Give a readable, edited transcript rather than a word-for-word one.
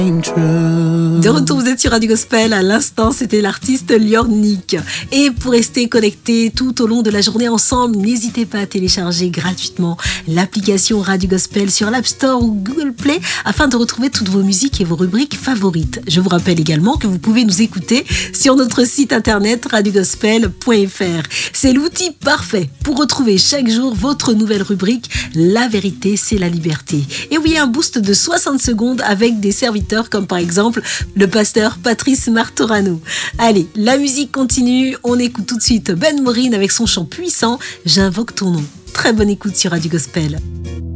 De retour, vous êtes sur Radio Gospel. À l'instant, c'était l'artiste Liornick. Et pour rester connecté tout au long de la journée ensemble, n'hésitez pas à télécharger gratuitement l'application Radio Gospel sur l'App Store ou Google Play afin de retrouver toutes vos musiques et vos rubriques favorites. Je vous rappelle également que vous pouvez nous écouter sur notre site internet radiogospel.fr. C'est l'outil parfait pour retrouver chaque jour votre nouvelle rubrique La vérité, c'est la liberté. Et oui, un boost de 60 secondes avec des serviteurs comme par exemple le pasteur Patrice Martorano. Allez, la musique continue, on écoute tout de suite Ben Maureen avec son chant puissant, J'invoque ton nom. Très bonne écoute sur Radio Gospel.